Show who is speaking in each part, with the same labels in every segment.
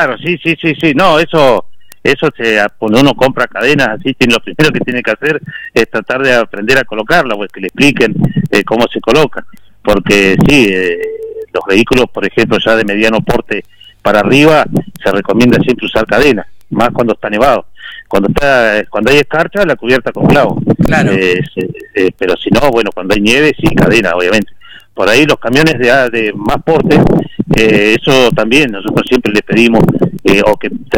Speaker 1: Claro, sí, no, cuando uno compra cadenas así, lo primero que tiene que hacer es tratar de aprender a colocarla, pues que le expliquen cómo se coloca, porque sí, los vehículos, por ejemplo, ya de mediano porte para arriba, se recomienda siempre usar cadena, más cuando está nevado. Cuando hay escarcha, la cubierta con clavo.
Speaker 2: Claro.
Speaker 1: Pero si no, bueno, cuando hay nieve, sí, cadena, obviamente. Por ahí los camiones de más porte, eso también nosotros siempre les pedimos o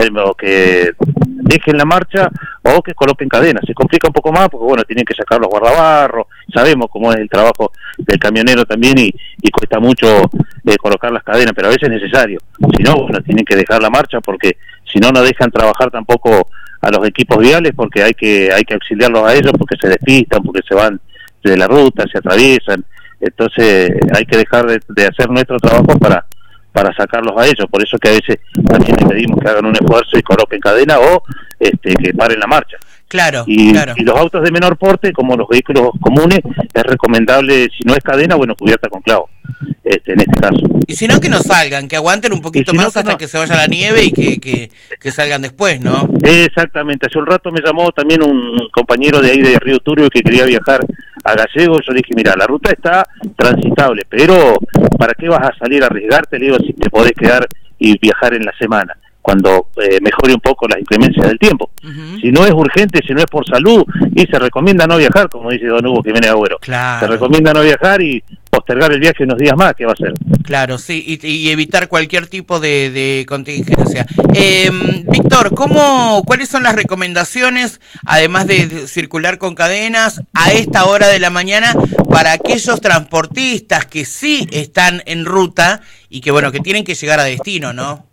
Speaker 1: que dejen la marcha o que coloquen cadena. Se complica un poco más porque, bueno, tienen que sacar los guardabarros, sabemos cómo es el trabajo del camionero también y cuesta mucho colocar las cadenas, pero a veces es necesario. Si no, bueno, tienen que dejar la marcha porque si no, no dejan trabajar tampoco a los equipos viales porque hay que auxiliarlos a ellos porque se despistan, porque se van de la ruta, se atraviesan. Entonces hay que dejar de hacer nuestro trabajo para sacarlos a ellos. Por eso que a veces también les pedimos que hagan un esfuerzo y coloquen cadena o que paren la marcha.
Speaker 2: Claro,
Speaker 1: Y los autos de menor porte, como los vehículos comunes, es recomendable, si no es cadena, bueno, cubierta con clavo, en este caso.
Speaker 2: Y si no, que no salgan, que aguanten un poquito más hasta que se vaya la nieve y que salgan después, ¿no?
Speaker 1: Exactamente. Hace un rato me llamó también un compañero de ahí de Río Turbio que quería viajar a Gallego. Yo le dije, mira, la ruta está transitable, pero ¿para qué vas a salir a arriesgarte? Le digo, si te podés quedar y viajar en la semana, cuando mejore un poco las inclemencias del tiempo. Si no es urgente, si no es por salud, y se recomienda no viajar, como dice don Hugo Jiménez Agüero.
Speaker 2: Claro.
Speaker 1: Se recomienda no viajar y postergar el viaje unos días más, ¿qué va a hacer?
Speaker 2: Claro, sí, y evitar cualquier tipo de contingencia. Víctor, ¿cuáles son las recomendaciones, además de circular con cadenas, a esta hora de la mañana, para aquellos transportistas que sí están en ruta y que, bueno, que tienen que llegar a destino, ¿no?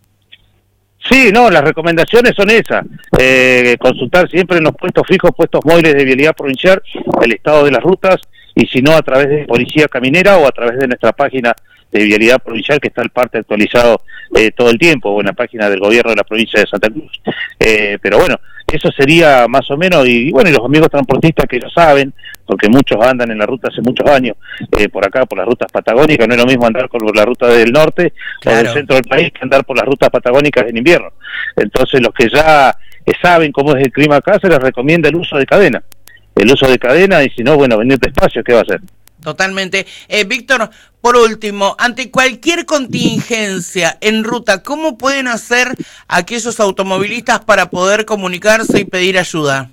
Speaker 1: Sí, no, las recomendaciones son esas. Consultar siempre en los puestos fijos, puestos móviles de Vialidad Provincial, el estado de las rutas, y si no, a través de Policía Caminera o a través de nuestra página de Vialidad Provincial, que está el parte actualizado todo el tiempo, o en la página del gobierno de la provincia de Santa Cruz. Pero bueno, eso sería más o menos, y bueno, y los amigos transportistas que lo saben, porque muchos andan en la ruta hace muchos años, por acá, por las rutas patagónicas, no es lo mismo andar por la ruta del norte o del centro del país que andar por las rutas patagónicas en invierno. Entonces los que ya saben cómo es el clima acá, se les recomienda el uso de cadena. El uso de cadena, y si no, bueno, venir despacio, ¿qué va a hacer?
Speaker 2: Totalmente. Víctor, por último, ante cualquier contingencia en ruta, ¿cómo pueden hacer aquellos automovilistas para poder comunicarse y pedir ayuda?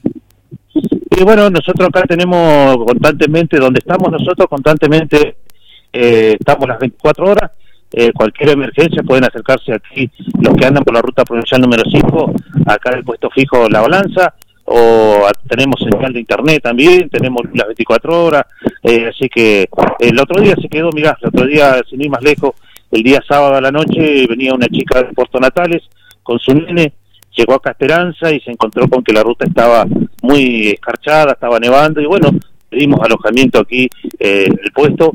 Speaker 1: Y bueno, nosotros acá tenemos constantemente, donde estamos nosotros constantemente, estamos las 24 horas, cualquier emergencia pueden acercarse aquí, los que andan por la ruta provincial número 5, acá en el puesto fijo La Balanza, o tenemos señal de internet también, tenemos las 24 horas, así que el otro día se quedó, mirá, el otro día, sin ir más lejos, el día sábado a la noche venía una chica de Puerto Natales con su nene, llegó acá a Esperanza y se encontró con que la ruta estaba muy escarchada, estaba nevando, y bueno, pedimos alojamiento aquí en el puesto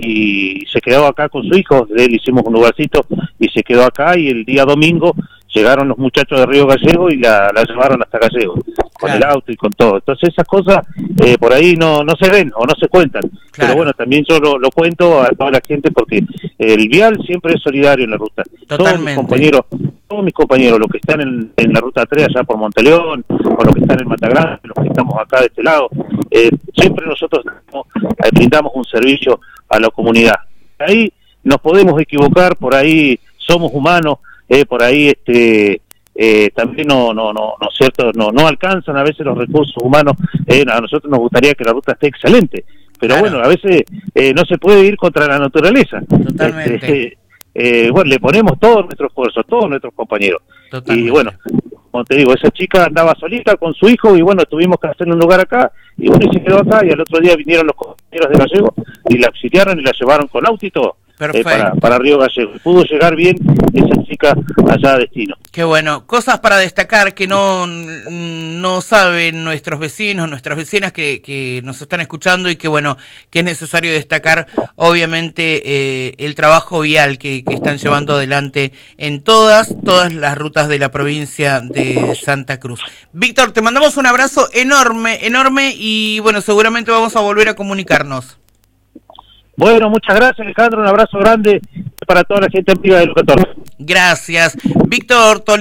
Speaker 1: y se quedó acá con su hijo. De él hicimos un lugarcito y se quedó acá, y el día domingo llegaron los muchachos de Río Gallego y la llevaron hasta Gallego, con el auto y con todo. Entonces esas cosas por ahí no se ven o no se cuentan. Pero bueno, también yo lo cuento a toda la gente porque el vial siempre es solidario en la ruta.
Speaker 2: Totalmente.
Speaker 1: Todos mis compañeros, los que están en la ruta 3 allá por Monteleón, o los que están en Matagrande, los que estamos acá de este lado, siempre nosotros brindamos un servicio a la comunidad. Ahí nos podemos equivocar, por ahí somos humanos, por ahí también no es cierto, no alcanzan a veces los recursos humanos. A nosotros nos gustaría que la ruta esté excelente, pero bueno, a veces no se puede ir contra la naturaleza.
Speaker 2: Totalmente.
Speaker 1: Bueno, le ponemos todo nuestro esfuerzo, todos nuestros compañeros.
Speaker 2: Totalmente.
Speaker 1: Y bueno, como te digo, esa chica andaba solita con su hijo, y bueno, tuvimos que hacer un lugar acá, y bueno, y se quedó acá, y al otro día vinieron los compañeros de Gallego y la auxiliaron y la llevaron con auto y todo. Para Río Gallego. Pudo llegar bien esa chica allá a destino.
Speaker 2: Qué bueno. Cosas para destacar que no saben nuestros vecinos, nuestras vecinas que nos están escuchando, y que bueno, que es necesario destacar obviamente el trabajo vial que están llevando adelante en todas las rutas de la provincia de Santa Cruz. Víctor, te mandamos un abrazo enorme, y bueno, seguramente vamos a volver a comunicarnos.
Speaker 1: Bueno, muchas gracias, Alejandro, un abrazo grande para toda la gente amiga del 14.
Speaker 2: Gracias. Víctor